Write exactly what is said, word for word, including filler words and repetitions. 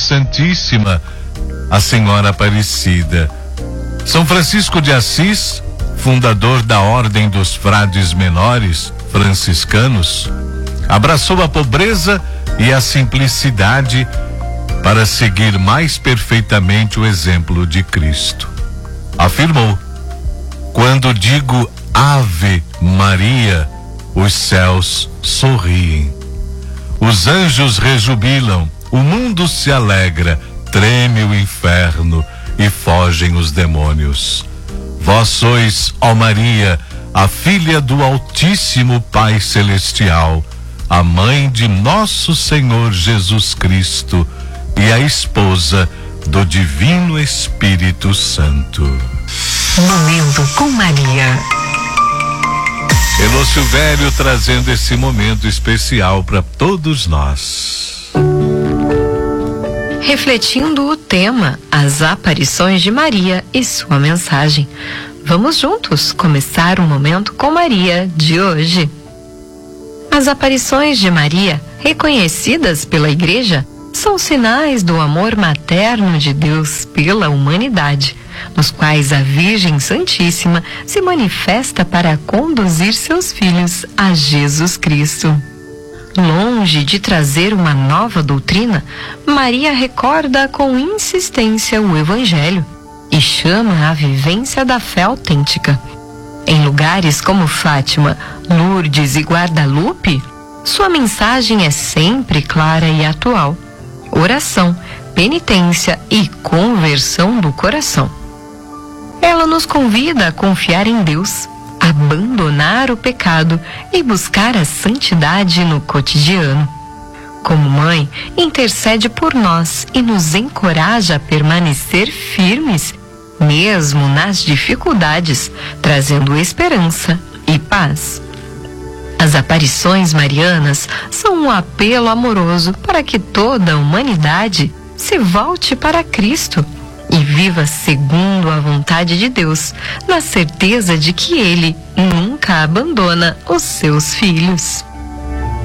Santíssima, a Senhora Aparecida. São Francisco de Assis, fundador da Ordem dos Frades Menores franciscanos, abraçou a pobreza e a simplicidade para seguir mais perfeitamente o exemplo de Cristo. Afirmou: quando digo Ave Maria, os céus sorriem, os anjos rejubilam, o mundo se alegra, treme o inferno e fogem os demônios. Vós sois, ó Maria, a filha do Altíssimo Pai Celestial, a mãe de nosso Senhor Jesus Cristo e a esposa do Divino Espírito Santo. Momento com Maria. Elô Silvério trazendo esse momento especial para todos nós. Refletindo o tema, as aparições de Maria e sua mensagem. Vamos juntos começar o Momento com Maria de hoje. As aparições de Maria, reconhecidas pela Igreja, são sinais do amor materno de Deus pela humanidade, nos quais a Virgem Santíssima se manifesta para conduzir seus filhos a Jesus Cristo. Longe de trazer uma nova doutrina, Maria recorda com insistência o Evangelho e chama à vivência da fé autêntica. Em lugares como Fátima, Lourdes e Guadalupe, sua mensagem é sempre clara e atual: oração, penitência e conversão do coração. Ela nos convida a confiar em Deus, abandonar o pecado e buscar a santidade no cotidiano. Como mãe, intercede por nós e nos encoraja a permanecer firmes, mesmo nas dificuldades, trazendo esperança e paz. As aparições marianas são um apelo amoroso para que toda a humanidade se volte para Cristo e viva segundo a vontade de Deus, na certeza de que Ele nunca abandona os seus filhos.